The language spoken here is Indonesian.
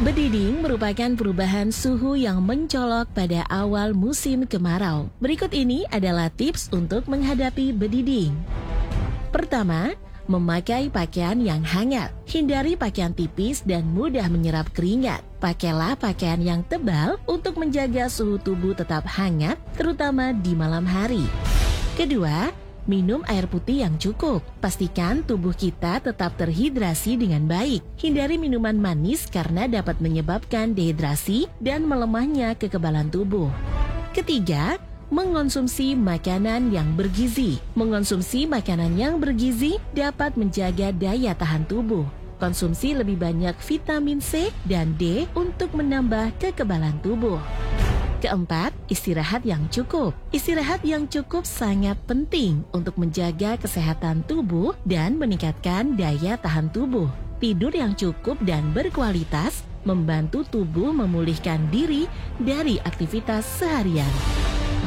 Bediding merupakan perubahan suhu yang mencolok pada awal musim kemarau. Berikut ini adalah tips untuk menghadapi bediding. Pertama, memakai pakaian yang hangat. Hindari pakaian tipis dan mudah menyerap keringat. Pakailah pakaian yang tebal untuk menjaga suhu tubuh tetap hangat, terutama di malam hari. Kedua, minum air putih yang cukup. Pastikan tubuh kita tetap terhidrasi dengan baik. Hindari minuman manis karena dapat menyebabkan dehidrasi dan melemahnya kekebalan tubuh. Ketiga, mengonsumsi makanan yang bergizi. Mengonsumsi makanan yang bergizi dapat menjaga daya tahan tubuh. Konsumsi lebih banyak vitamin C dan D untuk menambah kekebalan tubuh. Keempat, istirahat yang cukup. Istirahat yang cukup sangat penting untuk menjaga kesehatan tubuh dan meningkatkan daya tahan tubuh. Tidur yang cukup dan berkualitas membantu tubuh memulihkan diri dari aktivitas seharian.